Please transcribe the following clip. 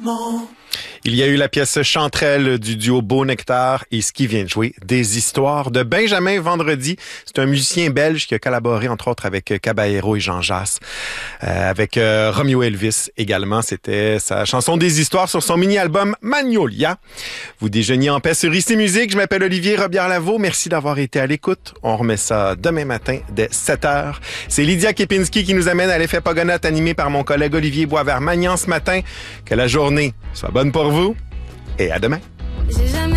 Il y a eu la pièce Chanterelle du duo Beau Nectar et ce qui vient de jouer, Des histoires de Benjamin Vendredi. C'est un musicien belge qui a collaboré entre autres avec Caballero et Jean Jass, avec Romeo Elvis également. C'était sa chanson Des histoires sur son mini-album Magnolia. Vous déjeuniez en paix sur Ici Musique. Je m'appelle Olivier Robillard-Lavaux. Merci d'avoir été à l'écoute. On remet ça demain matin dès 7h. C'est Lydia Kepinski qui nous amène à l'effet Pogonaute animé par mon collègue Olivier Boisvert-Magnan ce matin. Que la journée soit bonne pour vous et à demain.